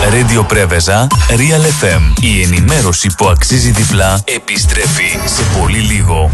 Radio Πρέβεζα, Real FM. Η ενημέρωση που αξίζει διπλά επιστρέφει σε πολύ λίγο.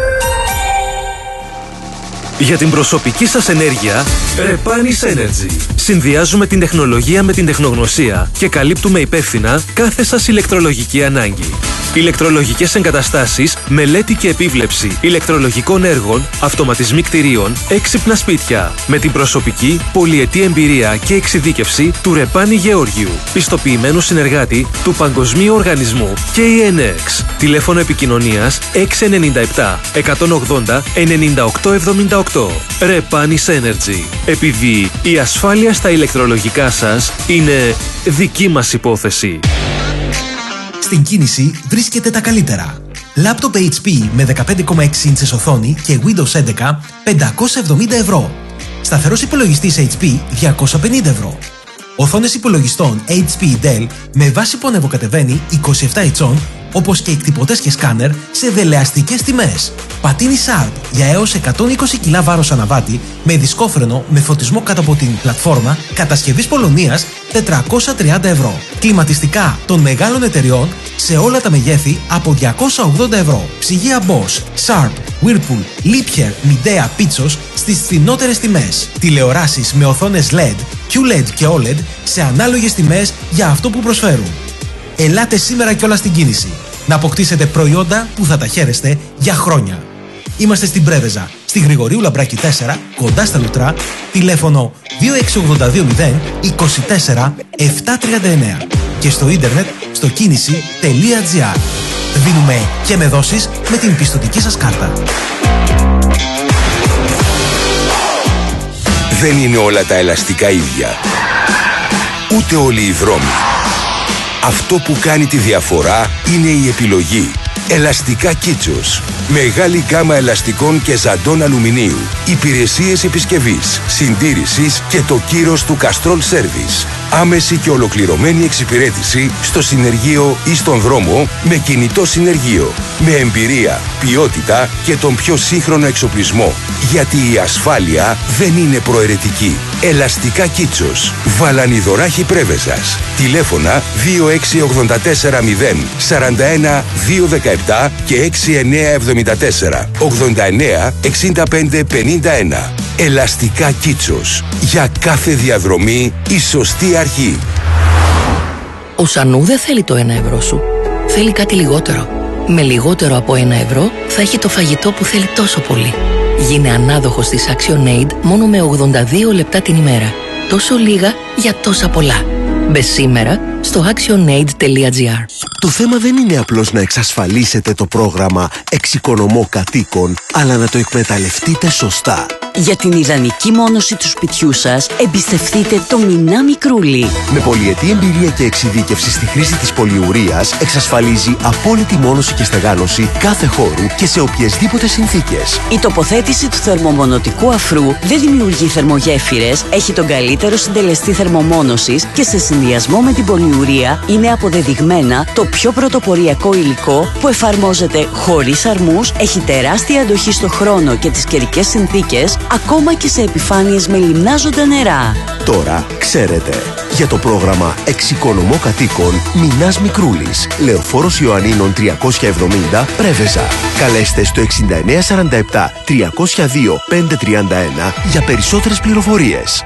Για την προσωπική σας ενέργεια, Repanis Energy. Συνδυάζουμε την τεχνολογία με την τεχνογνωσία και καλύπτουμε υπεύθυνα κάθε σας ηλεκτρολογική ανάγκη. Ηλεκτρολογικές εγκαταστάσεις, μελέτη και επίβλεψη ηλεκτρολογικών έργων, αυτοματισμοί κτηρίων, έξυπνα σπίτια. Με την προσωπική, πολυετή εμπειρία και εξειδίκευση του Ρεπάνη Γεώργιου, πιστοποιημένου συνεργάτη του Παγκοσμίου Οργανισμού KNX. Τηλέφωνο επικοινωνίας 697 180 9878. Repanis Energy. Επειδή η ασφάλεια στα ηλεκτρολογικά σας είναι δική μας υπόθεση. Στην κίνηση βρίσκεται τα καλύτερα. Λάπτοπ HP με 15,6 ίντσες οθόνη και Windows 11 570 ευρώ. Σταθερός υπολογιστής HP 250 ευρώ. Οθόνες υπολογιστών HP Dell με βάση που ανεβοκατεβαίνει 27 ετσών, όπως και εκτυπωτές και σκάνερ σε δελεαστικές τιμές. Πατίνι Sharp για έως 120 κιλά βάρος αναβάτη με δισκόφρενο με φωτισμό κάτω από την πλατφόρμα κατασκευής Πολωνίας 430 ευρώ. Κλιματιστικά των μεγάλων εταιριών σε όλα τα μεγέθη από 280 ευρώ. Ψυγεία Bosch, Sharp, Whirlpool, Liebherr, Midea, Pitsos στις φθηνότερες τιμές. Τηλεοράσεις με οθόνες LED, QLED και OLED σε ανάλογες τιμές για αυτό που προσφέρουν. Ελάτε σήμερα κιόλας στην κίνηση να αποκτήσετε προϊόντα που θα τα χαίρεστε για χρόνια. Είμαστε στην Πρέβεζα, στη Γρηγορίου Λαμπράκη 4, κοντά στα Λουτρά, τηλέφωνο 26820 24 739 και στο ίντερνετ στο κίνηση.gr. Δίνουμε και με δόσεις με την πιστωτική σας κάρτα. Δεν είναι όλα τα ελαστικά ίδια. Ούτε όλοι οι δρόμοι. Αυτό που κάνει τη διαφορά είναι η επιλογή. Ελαστικά Κίτσος. Μεγάλη γκάμα ελαστικών και ζαντών αλουμινίου. Υπηρεσίες επισκευής, συντήρησης και το κύρος του Castrol Service. Άμεση και ολοκληρωμένη εξυπηρέτηση στο συνεργείο ή στον δρόμο με κινητό συνεργείο. Με εμπειρία, ποιότητα και τον πιο σύγχρονο εξοπλισμό. Γιατί η ασφάλεια δεν είναι προαιρετική. Ελαστικά Κίτσος. Βαλανιδωράχη Πρέβεζας. Τηλέφωνα 26840 41 217 και 6974 89 65 51. Ελαστικά Κίτσος. Για κάθε διαδρομή η σωστή αρχή. Ο Σανού δεν θέλει το 1 ευρώ σου. Θέλει κάτι λιγότερο. Με λιγότερο από 1 ευρώ θα έχει το φαγητό που θέλει τόσο πολύ. Γίνε ανάδοχος της ActionAid μόνο με 82 λεπτά την ημέρα. Τόσο λίγα για τόσα πολλά. Μπε σήμερα στο actionaid.gr. Το θέμα δεν είναι απλώς να εξασφαλίσετε το πρόγραμμα Εξοικονομώ Κατοίκων, αλλά να το εκμεταλλευτείτε σωστά. Για την ιδανική μόνωση του σπιτιού σας, εμπιστευτείτε το Μινά Μικρούλι. Με πολυετή εμπειρία και εξειδίκευση στη χρήση της πολυουρίας, εξασφαλίζει απόλυτη μόνωση και στεγάνωση κάθε χώρου και σε οποιασδήποτε συνθήκες. Η τοποθέτηση του θερμομονωτικού αφρού δεν δημιουργεί θερμογέφυρες, έχει τον καλύτερο συντελεστή θερμομόνωσης και σε συνδυασμό με την πολυουρία είναι αποδεδειγμένα το πιο πρωτοποριακό υλικό που εφαρμόζεται χωρίς αρμούς, έχει τεράστια αντοχή στο χρόνο και τις καιρικές συνθήκες, ακόμα και σε επιφάνειες με λιμνάζοντα νερά. Τώρα ξέρετε. Για το πρόγραμμα Εξοικονομώ Κατοίκων, Μινάς Μικρούλης, Λεωφόρος Ιωαννίνων 370, Πρέβεζα. Καλέστε στο 6947 302 531 για περισσότερες πληροφορίες.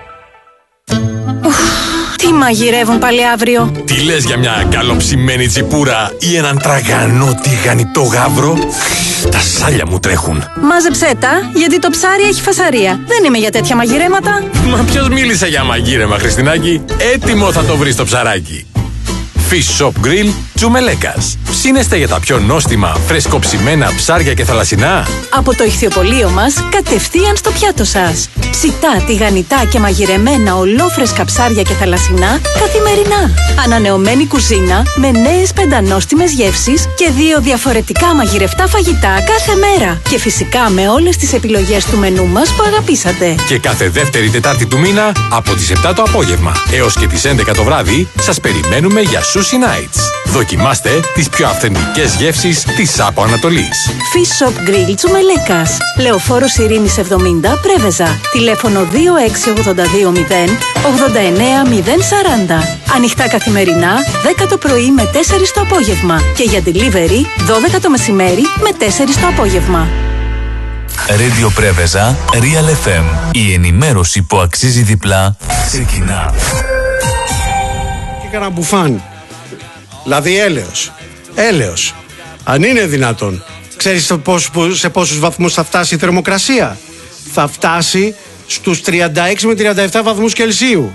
Τι μαγειρεύουν πάλι αύριο? Τι λες για μια καλοψημένη τσιπούρα ή έναν τραγανό τηγανιτό γάβρο? Τα σάλια μου τρέχουν. Μάζεψέ τα, γιατί το ψάρι έχει φασαρία. Δεν είμαι για τέτοια μαγειρέματα. Μα ποιος μίλησε για μαγείρεμα, Χριστινάκη? Έτοιμο θα το βρεις το ψαράκι. Fish Shop Grill Τσουμελέκας. Ψήνεστε για τα πιο νόστιμα, φρεσκοψημένα ψάρια και θαλασσινά? Από το ηχθιοπωλείο μας, κατευθείαν στο πιάτο σας. Ψητά, τηγανιτά και μαγειρεμένα ολόφρεσκα ψάρια και θαλασσινά καθημερινά. Ανανεωμένη κουζίνα με νέες πεντανόστιμες γεύσεις και 2 διαφορετικά μαγειρευτά φαγητά κάθε μέρα. Και φυσικά με όλες τις επιλογές του μενού μας που αγαπήσατε. Και κάθε δεύτερη Τετάρτη του μήνα από τις 7 το απόγευμα έως και τις 11 το βράδυ σας περιμένουμε για Sushi Nights. Δοκιμάστε τις πιο αυθεντικές γεύσεις της Άπο Ανατολής. Fish Shop Grill Τσουμελέκας. Λεωφόρος Ειρήνης 70 Πρέβεζα. Τηλέφωνο 26820 89040. Ανοιχτά καθημερινά 10 το πρωί με 4 το απόγευμα. Και για delivery 12 το μεσημέρι με 4 το απόγευμα. Radio Πρέβεζα, Real FM. Η ενημέρωση που αξίζει διπλά ξεκινά. Και έκανα μπουφάν. Δηλαδή έλεος. Αν είναι δυνατόν. Ξέρεις σε πόσους βαθμούς θα φτάσει η θερμοκρασία? Θα φτάσει στους 36 με 37 βαθμούς Κελσίου.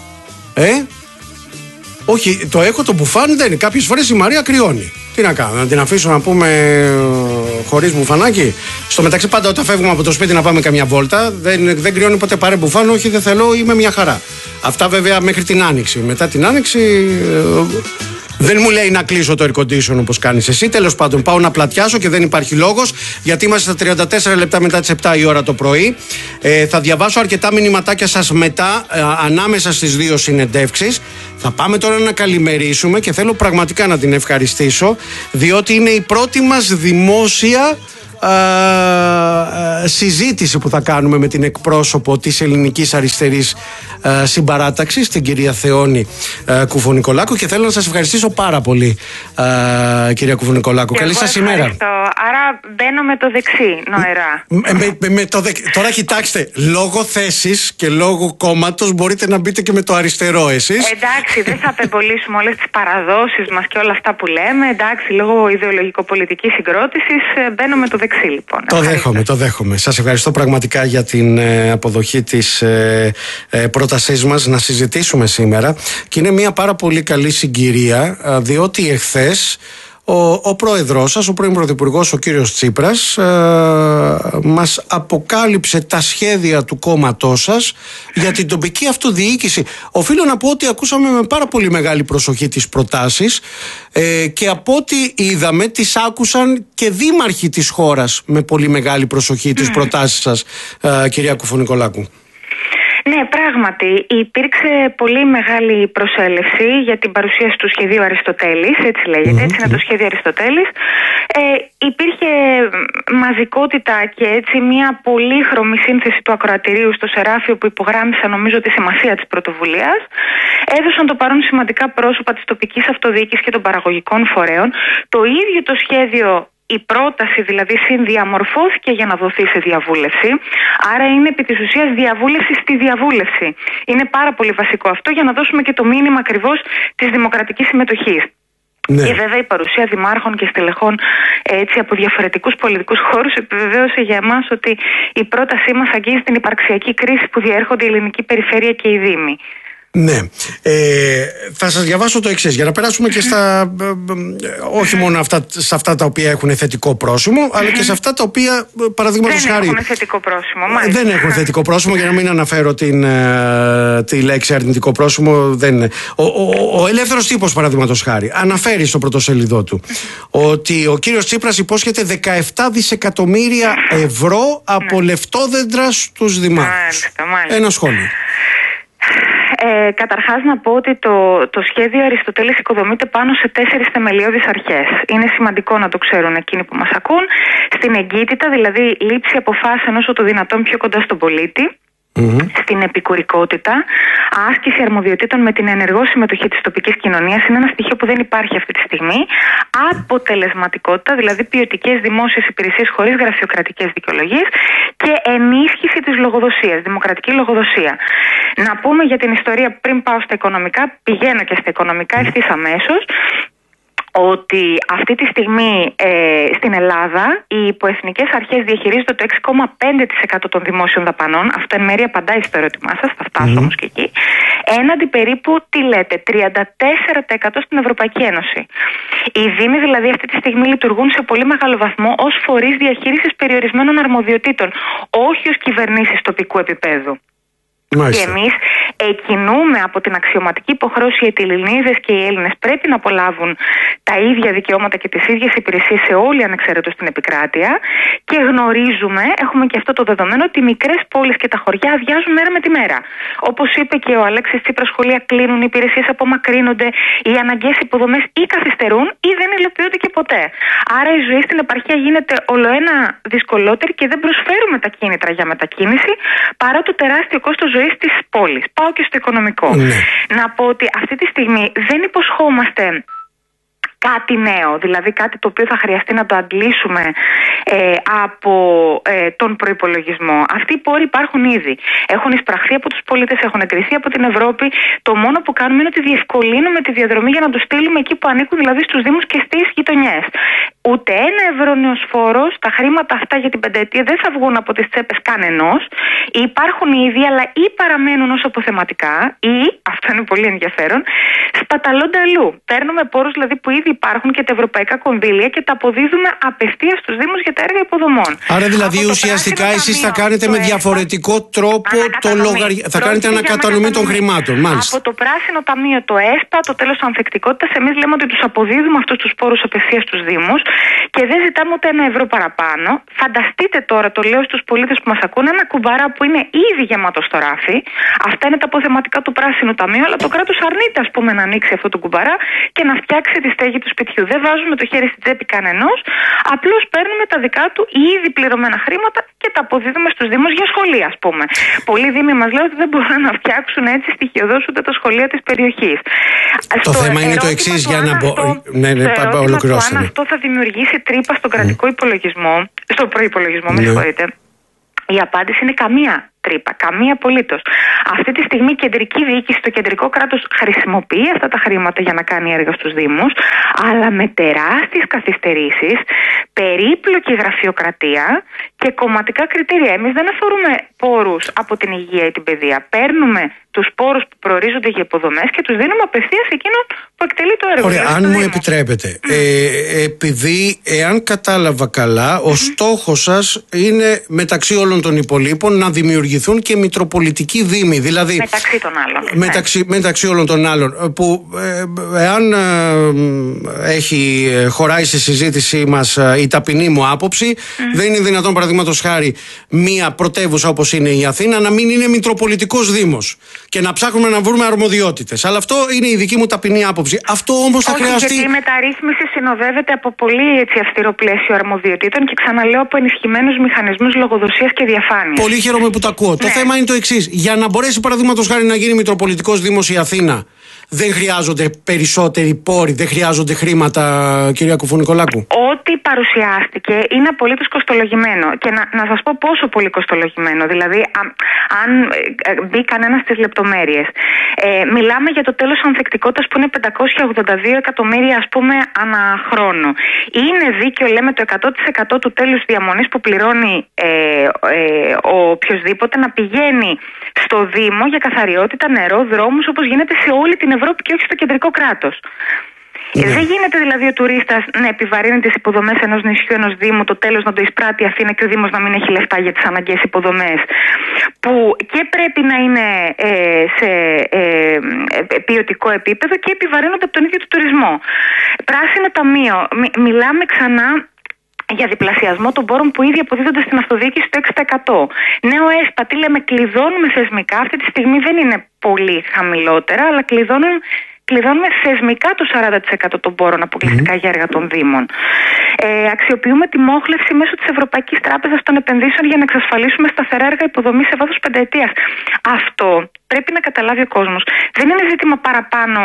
Όχι, το έχω το μπουφάν, δεν είναι. Κάποιες φορές η Μαρία κρυώνει. Τι να κάνω, να την αφήσω να πούμε χωρίς μπουφανάκι? Στο μεταξύ, πάντα όταν φεύγουμε από το σπίτι να πάμε καμιά βόλτα, δεν κρυώνει ποτέ, πάρε μπουφάν. Όχι, δεν θέλω, είμαι μια χαρά. Αυτά βέβαια μέχρι την Άνοιξη. Μετά την Άνοιξη δεν μου λέει να κλείσω το air condition όπως κάνεις εσύ. Τέλος πάντων, πάω να πλατιάσω και δεν υπάρχει λόγος, γιατί είμαστε στα 34 λεπτά μετά τις 7 η ώρα το πρωί. Θα διαβάσω αρκετά μηνυματάκια σας μετά, ανάμεσα στις δύο συνεντεύξεις. Θα πάμε τώρα να καλημερίσουμε και θέλω πραγματικά να την ευχαριστήσω, διότι είναι η πρώτη μας δημόσια συζήτηση που θα κάνουμε με την εκπρόσωπο της Ελληνικής Αριστερής Συμπαράταξης, την κυρία Θεόνη Κουφονικολάκου, και θέλω να σας ευχαριστήσω πάρα πολύ, κυρία Κουφονικολάκου. Καλή σας ημέρα. Άρα μπαίνω με το δεξί νοερά. Τώρα κοιτάξτε, λόγω θέσης και λόγω κόμματος μπορείτε να μπείτε και με το αριστερό εσείς. Εντάξει, δεν θα απεμπολίσουμε όλες τις παραδόσεις μας και όλα αυτά που λέμε. Εντάξει, λόγω ιδεολογικοπολιτικής συγκρότησης μπαίνω με το δεξί, λοιπόν. Το δέχομαι. Σας ευχαριστώ πραγματικά για την αποδοχή της πρότασής μας να συζητήσουμε σήμερα, και είναι μια πάρα πολύ καλή συγκυρία, διότι εχθές ο πρόεδρός σας, ο πρώην πρωθυπουργός, ο κύριος Τσίπρας, μας αποκάλυψε τα σχέδια του κόμματός σας για την τοπική αυτοδιοίκηση. Οφείλω να πω ότι ακούσαμε με πάρα πολύ μεγάλη προσοχή τις προτάσεις, και από ό,τι είδαμε τις άκουσαν και δήμαρχοι της χώρας με πολύ μεγάλη προσοχή τις προτάσεις σας, κυρία Κουφονικολάκου. Ναι, πράγματι υπήρξε πολύ μεγάλη προσέλευση για την παρουσίαση του σχεδίου Αριστοτέλης, έτσι λέγεται, έτσι είναι το σχέδιο Αριστοτέλης. Υπήρχε μαζικότητα και έτσι μια πολύχρωμη σύνθεση του ακροατηρίου στο Σεράφιο, που υπογράμμισαν νομίζω τη σημασία της πρωτοβουλίας. Έδωσαν το παρόν σημαντικά πρόσωπα της τοπικής αυτοδιοίκησης και των παραγωγικών φορέων. Το ίδιο το σχέδιο, η πρόταση δηλαδή, συνδιαμορφώθηκε για να δοθεί σε διαβούλευση. Άρα είναι επί της ουσίας διαβούλευση στη διαβούλευση. Είναι πάρα πολύ βασικό αυτό για να δώσουμε και το μήνυμα ακριβώς της δημοκρατικής συμμετοχής. Ναι. Και βέβαια η παρουσία δημάρχων και στελεχών έτσι από διαφορετικούς πολιτικούς χώρους επιβεβαίωσε για εμάς ότι η πρότασή μας αγγίζει την υπαρξιακή κρίση που διέρχονται η ελληνική περιφέρεια και οι δήμοι. Ναι. Θα σας διαβάσω το εξής, για να περάσουμε και στα όχι μόνο σε αυτά τα οποία έχουν θετικό πρόσημο, αλλά και σε αυτά τα οποία, παραδείγματος χάρη, δεν έχουν θετικό πρόσημο, μάλιστα. Δεν έχουν θετικό πρόσημο, για να μην αναφέρω τη λέξη αρνητικό πρόσημο. Δεν είναι. Ο Ελεύθερος Τύπος, παραδείγματος χάρη, αναφέρει στο πρωτοσέλιδό του ότι ο κύριος Τσίπρας υπόσχεται 17 δισεκατομμύρια ευρώ από λεφτόδεντρα στους δημάρχους. Ένα σχόλιο. Καταρχάς να πω ότι το σχέδιο Αριστοτέλης οικοδομείται πάνω σε 4 θεμελιώδεις αρχές. Είναι σημαντικό να το ξέρουν εκείνοι που μας ακούν. Στην εγκύτητα, δηλαδή λήψη αποφάσεων όσο το δυνατόν πιο κοντά στον πολίτη. Στην επικουρικότητα, άσκηση αρμοδιοτήτων με την ενεργό συμμετοχή της τοπικής κοινωνίας, είναι ένα στοιχείο που δεν υπάρχει αυτή τη στιγμή. Αποτελεσματικότητα, δηλαδή ποιοτικές δημόσιες υπηρεσίες χωρίς γραφειοκρατικές δικαιολογίες, και ενίσχυση της λογοδοσίας, δημοκρατική λογοδοσία. Να πούμε για την ιστορία, πριν πάω στα οικονομικά, πηγαίνω και στα οικονομικά ευθύς αμέσως, ότι αυτή τη στιγμή στην Ελλάδα οι υποεθνικές αρχές διαχειρίζονται το 6,5% των δημόσιων δαπανών. Αυτό εν μέρει απαντάει στο ερώτημά σας, θα φτάσω όμως και εκεί. Έναντι περίπου, 34% στην Ευρωπαϊκή Ένωση. Οι δήμοι δηλαδή αυτή τη στιγμή λειτουργούν σε πολύ μεγάλο βαθμό ως φορείς διαχείρισης περιορισμένων αρμοδιοτήτων, όχι ως κυβερνήσεις τοπικού επίπεδου. Μάλιστα. Και εμείς κινούμε από την αξιωματική υποχρέωση οι Ελληνίδες και οι Έλληνες πρέπει να απολάβουν τα ίδια δικαιώματα και τις ίδιες υπηρεσίες σε όλη ανεξαιρέτως την επικράτεια και γνωρίζουμε, έχουμε και αυτό το δεδομένο, ότι οι μικρές πόλεις και τα χωριά αδειάζουν μέρα με τη μέρα. Όπως είπε και ο Αλέξης Τσίπρας, σχολεία κλείνουν, οι υπηρεσίες απομακρύνονται, οι αναγκαίες υποδομές ή καθυστερούν ή δεν υλοποιούνται και ποτέ. Άρα η ζωή στην επαρχία γίνεται ολοένα δυσκολότερη και δεν προσφέρουμε τα κίνητρα για μετακίνηση παρά το τεράστιο κόστος ζωής της πόλης. Πάω και στο οικονομικό. Να πω ότι αυτή τη στιγμή δεν υποσχόμαστε κάτι νέο, δηλαδή κάτι το οποίο θα χρειαστεί να το αντλήσουμε από τον προϋπολογισμό. Αυτοί οι πόροι υπάρχουν ήδη. Έχουν εισπραχθεί από τους πολίτες, έχουν εγκριθεί από την Ευρώπη. Το μόνο που κάνουμε είναι ότι διευκολύνουμε τη διαδρομή για να το στείλουμε εκεί που ανήκουν, δηλαδή στους Δήμους και στις γειτονιές. Ούτε ένα ευρώ νέος φόρος, τα χρήματα αυτά για την πενταετία δεν θα βγουν από τις τσέπες κανενός. Υπάρχουν ήδη, αλλά ή παραμένουν ως αποθεματικά, ή, αυτό είναι πολύ ενδιαφέρον, σπαταλώνται αλλού. Παίρνουμε πόρους δηλαδή που ήδη υπάρχουν και τα ευρωπαϊκά κονδύλια και τα αποδίδουμε απευθείας στους Δήμους για τα έργα υποδομών. Άρα δηλαδή ουσιαστικά εσείς θα κάνετε με διαφορετικό τρόπο θα κάνετε ανακατανομή των χρημάτων. Μάλιστα. Από το πράσινο ταμείο, το ΕΣΠΑ, το τέλος ανθεκτικότητας, εμείς λέμε ότι τους αποδίδουμε αυτούς τους πόρους απευθείας στους Δήμους και δεν ζητάμε ούτε ένα ευρώ παραπάνω. Φανταστείτε τώρα, το λέω στους πολίτες που μας ακούνε, ένα κουμπαρά που είναι ήδη γεμάτο στο ράφι. Αυτά είναι τα αποθεματικά του πράσινου ταμείου, αλλά το κράτος αρνείται, ας πούμε, να ανοίξει αυτό το κουμπαρά και να φτιάξει τη στέγη του σπιτιού. Δεν βάζουμε το χέρι στην τσέπη κανενός, απλώς παίρνουμε τα δικά του ήδη πληρωμένα χρήματα και τα αποδίδουμε στους Δήμους για σχολεία, ας πούμε. Πολλοί Δήμοι μας λένε ότι δεν μπορούν να φτιάξουν έτσι στοιχειοδός ούτε τα σχολεία της περιοχής. Το θέμα είναι το εξής, για να πω. Αν αυτό θα δημιουργήσει τρύπα στον κρατικό υπολογισμό, στον προϋπολογισμό, με συγχωρείτε. Η απάντηση είναι καμία τρύπα, καμία απολύτως. Αυτή τη στιγμή η κεντρική διοίκηση, το κεντρικό κράτος χρησιμοποιεί αυτά τα χρήματα για να κάνει έργα στους Δήμους, αλλά με τεράστιες καθυστερήσεις, περίπλοκη γραφειοκρατία και κομματικά κριτήρια. Εμείς δεν αφορούμε πόρους από την υγεία ή την παιδεία. Παίρνουμε τους πόρους που προορίζονται για υποδομές και τους δίνουμε απευθείας εκείνον που εκτελεί το έργο. Ωραία, αν μου επιτρέπετε, επειδή εάν κατάλαβα καλά, ο στόχος σας είναι μεταξύ όλων των υπολείπων να δημιουργηθούν και μητροπολιτικοί δήμοι. Δηλαδή, μεταξύ των άλλων. Μεταξύ όλων των άλλων. Που εάν χωράει στη συζήτησή μας η ταπεινή μου άποψη, δεν είναι δυνατόν, παραδείγματος χάρη, μία πρωτεύουσα όπως είναι η Αθήνα να μην είναι μητροπολιτικός δήμος και να ψάχνουμε να βρούμε αρμοδιότητες. Αλλά αυτό είναι η δική μου ταπεινή άποψη. Αυτό όμως θα χρειαστεί. Γιατί η μεταρρύθμιση συνοδεύεται από πολύ αυστηρό πλαίσιο αρμοδιοτήτων και ξαναλέω από ενισχυμένους μηχανισμούς λογοδοσίας και διαφάνειας. Πολύ χαίρομαι που το ακούω. Ναι. Το θέμα είναι το εξής. Για να μπορέσει, παραδείγματος χάρη, να γίνει μητροπολιτικός δήμος η Αθήνα, δεν χρειάζονται περισσότεροι πόροι, δεν χρειάζονται χρήματα, κυρία Κουφουνικολάκου? Ό,τι παρουσιάστηκε είναι απολύτως κοστολογημένο. Και να σας πω πόσο πολύ κοστολογημένο. Δηλαδή, αν μπει κανένα στις λεπτομέρειες. Μιλάμε για το τέλος ανθεκτικότητας που είναι 582 εκατομμύρια, ας πούμε, ανά χρόνο. Είναι δίκαιο, λέμε, το 100% του τέλους διαμονής που πληρώνει ο οποιοσδήποτε να πηγαίνει στο Δήμο για καθαριότητα, νερό, δρόμους, όπως γίνεται σε όλη την Ευρώπη και όχι στο κεντρικό κράτος. Δεν γίνεται δηλαδή ο τουρίστας να επιβαρύνει τις υποδομές ενός νησιού, ενός Δήμου, το τέλος να το εισπράττει η Αθήνα και ο Δήμος να μην έχει λεφτά για τις αναγκαίες υποδομές, που και πρέπει να είναι σε ποιοτικό επίπεδο και επιβαρύνονται από τον ίδιο του τουρισμό. Πράσινο ταμείο. Μιλάμε ξανά για διπλασιασμό των πόρων που ήδη αποδίδονται στην αυτοδιοίκηση το 6%. Νέο ΕΣΠΑ, τι λέμε, κλειδώνουμε θεσμικά. Αυτή τη στιγμή δεν είναι πολύ χαμηλότερα, αλλά κλειδώνουμε θεσμικά το 40% των πόρων αποκλειστικά για έργα των Δήμων. Αξιοποιούμε τη μόχλευση μέσω της Ευρωπαϊκής Τράπεζας των Επενδύσεων για να εξασφαλίσουμε σταθερά έργα υποδομής σε βάθος πενταετίας. Αυτό πρέπει να καταλάβει ο κόσμος. Δεν είναι ζήτημα παραπάνω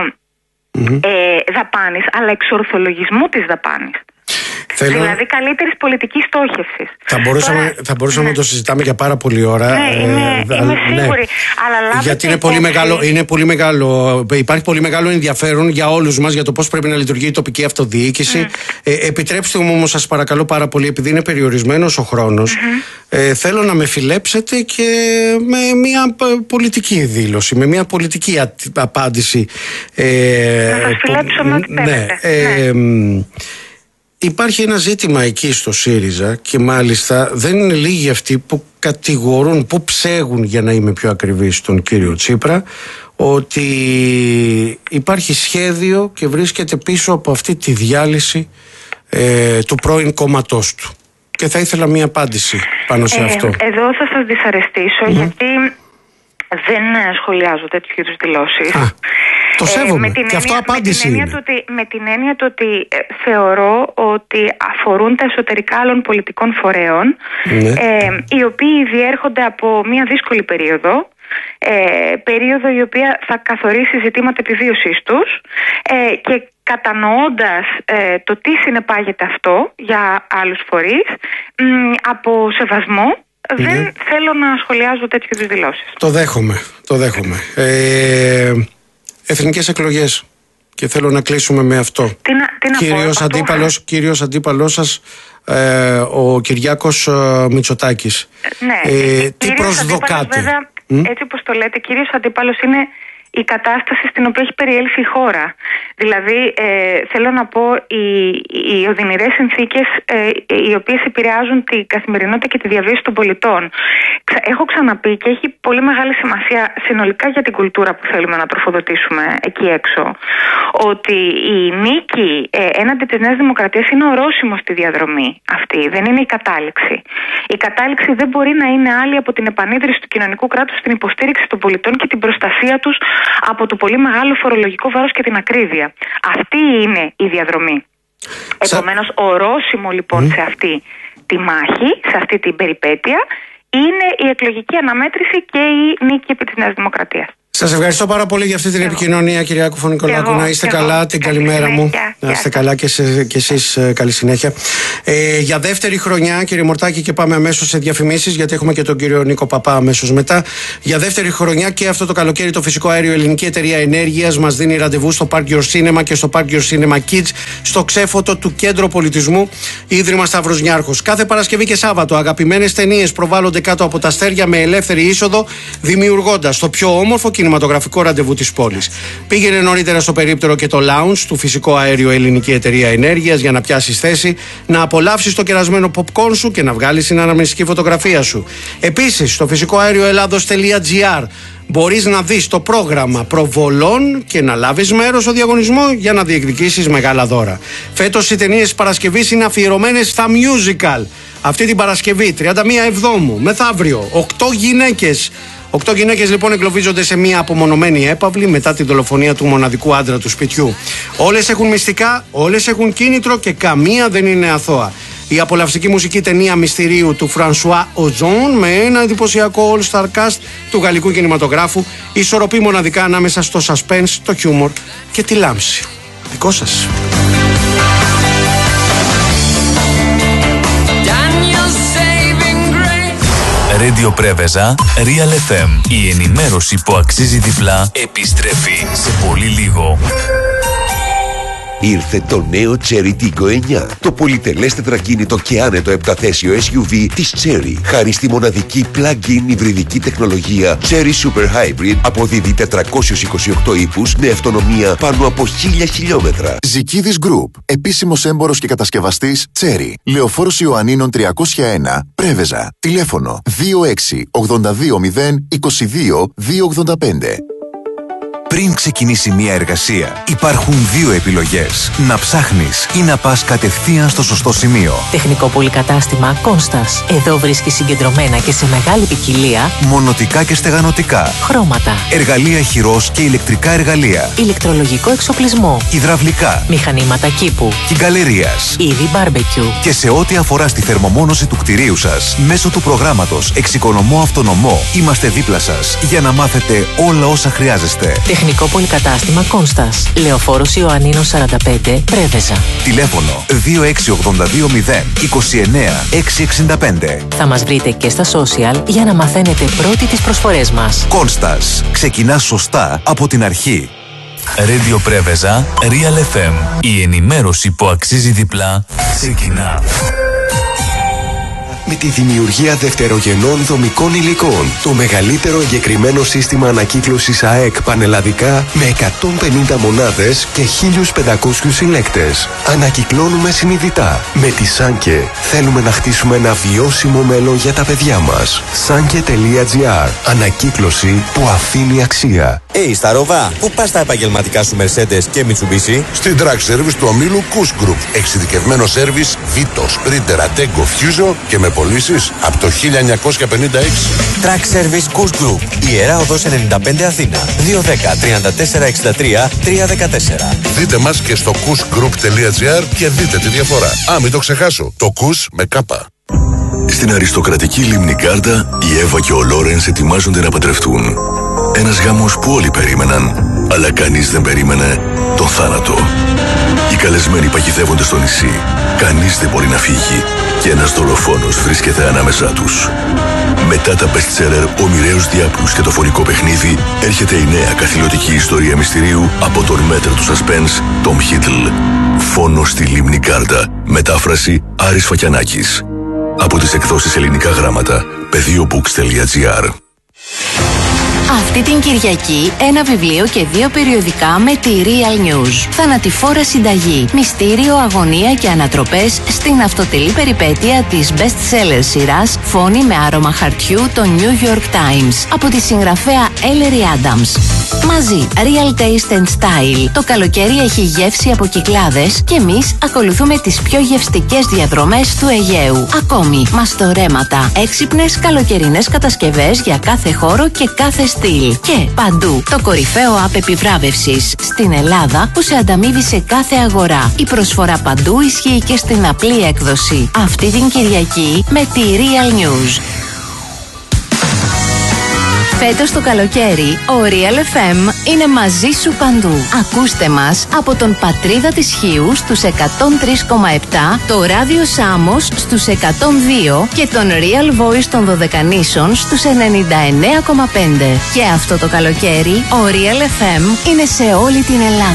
δαπάνης, αλλά εξορθολογισμού της δαπάνης. Δηλαδή καλύτερης πολιτικής στόχευσης. Θα μπορούσαμε να το συζητάμε για πάρα πολλή ώρα. Είμαι σίγουρη. Αλλά γιατί είναι πολύ μεγάλο, υπάρχει πολύ μεγάλο ενδιαφέρον για όλους μας για το πώς πρέπει να λειτουργεί η τοπική αυτοδιοίκηση. Επιτρέψτε μου όμως, σας παρακαλώ πάρα πολύ, επειδή είναι περιορισμένος ο χρόνος, θέλω να με φιλέψετε και με μια πολιτική δήλωση, με μια πολιτική απάντηση. Να σας φιλέψω με ό,τι θέλετε. Υπάρχει ένα ζήτημα εκεί στο ΣΥΡΙΖΑ και μάλιστα δεν είναι λίγοι αυτοί που κατηγορούν, που ψέγουν, για να είμαι πιο ακριβής, τον κύριο Τσίπρα, ότι υπάρχει σχέδιο και βρίσκεται πίσω από αυτή τη διάλυση του πρώην κόμματός του. Και θα ήθελα μία απάντηση πάνω σε αυτό. Εδώ θα σας δυσαρεστήσω, γιατί δεν σχολιάζω τέτοιου είδους δηλώσεις. Το σέβομαι. Και αυτό απάντηση είναι. Με την έννοια του ότι θεωρώ ότι αφορούν τα εσωτερικά άλλων πολιτικών φορέων, οι οποίοι διέρχονται από μια δύσκολη περίοδο, περίοδο η οποία θα καθορίσει ζητήματα επιβίωσής τους, και κατανοώντας το τι συνεπάγεται αυτό για άλλους φορείς, από σεβασμό, δεν θέλω να σχολιάζω τέτοιου είδους δηλώσεις. Το δέχομαι. Εθνικές εκλογές. Και θέλω να κλείσουμε με αυτό. Κύριος αντίπαλός σας, ο Κυριάκος Μητσοτάκης. Τι προσδοκάτε? Βέβαια, έτσι όπως το λέτε, κύριος αντίπαλος είναι η κατάσταση στην οποία έχει περιέλθει η χώρα. Δηλαδή, θέλω να πω, οι οδυνηρές συνθήκες οι οποίες επηρεάζουν την καθημερινότητα και τη διαβίωση των πολιτών. Έχω ξαναπεί και έχει πολύ μεγάλη σημασία συνολικά για την κουλτούρα που θέλουμε να τροφοδοτήσουμε εκεί έξω, ότι η νίκη έναντι της Νέας Δημοκρατίας είναι ορόσημο στη διαδρομή αυτή, δεν είναι η κατάληξη. Η κατάληξη δεν μπορεί να είναι άλλη από την επανίδρυση του κοινωνικού κράτους στην υποστήριξη των πολιτών και την προστασία τους από το πολύ μεγάλο φορολογικό βάρος και την ακρίβεια. Αυτή είναι η διαδρομή. Επομένως, ορόσημο λοιπόν σε αυτή τη μάχη, σε αυτή την περιπέτεια, είναι η εκλογική αναμέτρηση και η νίκη επί της Νέας Δημοκρατίας. Σας ευχαριστώ πάρα πολύ για αυτή την επικοινωνία, κυρία Κουφωνικολάκου. Να είστε καλά, την καλημέρα μου. Να είστε καλά και εσείς, καλή συνέχεια. Για δεύτερη χρονιά, κύριε Μορτάκη, και πάμε αμέσως σε διαφημίσεις, γιατί έχουμε και τον κύριο Νίκο Παπά αμέσως μετά. Για δεύτερη χρονιά και αυτό το καλοκαίρι, το φυσικό αέριο Ελληνική Εταιρεία Ενέργειας μας δίνει ραντεβού στο Park Your Cinema και στο Park Your Cinema Kids, στο ξέφωτο του Κέντρο Πολιτισμού Ίδρυμα Σταύρος Νιάρχος. Κάθε Παρασκευή και Σάββατο, αγαπημένες ταινίες προβάλλονται κάτω από τα αστέρια με ελεύθερη είσοδο, δημιουργώντας το πιο όμορφο κινηματογραφικό ραντεβού της πόλης. Πήγαινε νωρίτερα στο περίπτερο και το lounge του φυσικό αέριο Ελληνική Εταιρεία Ενέργειας για να πιάσεις θέση, να απολαύσεις το κερασμένο popcorn σου και να βγάλεις την αναμνηστική φωτογραφία σου. Επίσης, στο φυσικό αέριο Ελλάδος.gr μπορείς να δεις το πρόγραμμα προβολών και να λάβεις μέρος στο διαγωνισμό για να διεκδικήσεις μεγάλα δώρα. Φέτος οι ταινίες της Παρασκευής είναι αφιερωμένες στα musical. Αυτή την Παρασκευή, 31 Εβδόμου, μεθαύριο, 8 γυναίκες λοιπόν εγκλωβίζονται σε μια απομονωμένη έπαυλη μετά την δολοφονία του μοναδικού άντρα του σπιτιού. Όλες έχουν μυστικά, όλες έχουν κίνητρο και καμία δεν είναι αθώα. Η απολαυστική μουσική ταινία μυστηρίου του Φρανσουά Οζόν με ένα εντυπωσιακό all-star cast του γαλλικού κινηματογράφου ισορροπεί μοναδικά ανάμεσα στο suspense, το χιούμορ και τη λάμψη. Δικό σας. Radio Πρέβεζα, Real FM. Η ενημέρωση που αξίζει διπλά επιστρέφει σε πολύ λίγο. Ήρθε το νέο Cherry Tiggo 9, το πολυτελές τετρακίνητο και άνετο 7θέσιο SUV της Cherry. Χάρη στη μοναδική plug-in υβριδική τεχνολογία Cherry Super Hybrid, αποδίδει 428 ύπους με αυτονομία πάνω από 1000 χιλιόμετρα. Ζικίδης Group, επίσημος έμπορος και κατασκευαστής Cherry. Λεωφόρος Ιωαννίνων 301, Πρέβεζα. Τηλέφωνο 26 82 0 22 285. Πριν ξεκινήσει μια εργασία, υπάρχουν δύο επιλογές. Να ψάχνεις ή να πας κατευθείαν στο σωστό σημείο. Τεχνικό πολυκατάστημα Κόνστας. Εδώ βρίσκεις συγκεντρωμένα και σε μεγάλη ποικιλία μονοτικά και στεγανοτικά, χρώματα, εργαλεία χειρός και ηλεκτρικά εργαλεία, ηλεκτρολογικό εξοπλισμό, υδραυλικά, μηχανήματα κήπου, κυγκαλερίας, είδη μπάρμπεκιου. Και σε ό,τι αφορά στη θερμομόνωση του κτηρίου σας, μέσω του προγράμματος Εξοικονομώ Αυτονομό, είμαστε δίπλα σας για να μάθετε όλα όσα χρειάζεστε. Τεχνικό πολυκατάστημα Κόνστας. Λεωφόρος Ιωαννίνων 45, Πρέβεζα. Τηλέφωνο 26820 29 665. Θα μας βρείτε και στα social για να μαθαίνετε πρώτοι τις προσφορές μας. Κόνστας. Ξεκινά σωστά από την αρχή. Radio Πρέβεζα, Real FM. Η ενημέρωση που αξίζει διπλά ξεκινά. με τη δημιουργία δευτερογενών δομικών υλικών. Το μεγαλύτερο εγκεκριμένο σύστημα ανακύκλωσης ΑΕΚ πανελλαδικά με 150 μονάδες και 1.500 συλλέκτες. Ανακυκλώνουμε συνειδητά. Με τη Σάνκε θέλουμε να χτίσουμε ένα βιώσιμο μέλλον για τα παιδιά μας. Sanke.gr. Ανακύκλωση που αφήνει αξία. Σταρόβα, πού πας τα επαγγελματικά σου Mercedes και Mitsubishi? Στην Track Service του ομίλου Kuss Group. Εξειδικευμένο σέρβις Vito, Sprinter, Ateco, Fuso και με πωλήσεις από το 1956. Track Service Kuss Group. Ιερά Οδός 95 Αθήνα. 210-3463-314. Δείτε μας και στο kussgroup.gr και δείτε τη διαφορά. Μην το ξεχάσω. Το Kuss με κάπα. Στην αριστοκρατική Λίμνη Γκάρντα, η Εύα και ο Λόρενς ετοιμάζονται να παντρευτούν. Ένας γάμος που όλοι περίμεναν, αλλά κανείς δεν περίμενε τον θάνατο. Οι καλεσμένοι παγιδεύονται στο νησί. Κανείς δεν μπορεί να φύγει και ένας δολοφόνος βρίσκεται ανάμεσά τους. Μετά τα best-seller «Ο μοιραίος διάπλους» και το φωνικό παιχνίδι, έρχεται η νέα καθηλωτική ιστορία μυστηρίου από τον μέτρο του suspense Tom Hiddle. Φόνος στη Λίμνη Γκάρντα. Μετάφραση Άρης Φακιανάκης. Από τις εκδόσεις Ελληνικά Γράμματα, πεδίobooks.gr. Αυτή την Κυριακή ένα βιβλίο και 2 περιοδικά με τη Real News. Θανατηφόρα συνταγή, μυστήριο, αγωνία και ανατροπές στην αυτοτελή περιπέτεια της best-seller σειράς Φόνη με άρωμα χαρτιού το New York Times από τη συγγραφέα Ellery Adams. Μαζί, Real Taste and Style. Το καλοκαίρι έχει γεύση από Κυκλάδες και εμείς ακολουθούμε τις πιο γευστικές διαδρομές του Αιγαίου. Ακόμη, μαστορέματα, έξυπνες καλοκαιρινές κατασκευές για κάθε χώρο και κάθε στυλ. Και παντού το κορυφαίο app επιβράβευσης στην Ελλάδα που σε ανταμείβει σε κάθε αγορά. Η προσφορά παντού ισχύει και στην απλή έκδοση. Αυτή την Κυριακή με τη Real News. Φέτος το καλοκαίρι, ο Real FM είναι μαζί σου παντού. Ακούστε μας από τον Πατρίδα της Χίου στους 103,7, το Ράδιο Σάμος στους 102 και τον Real Voice των Δωδεκανήσων στους 99,5. Και αυτό το καλοκαίρι, ο Real FM είναι σε όλη την Ελλάδα.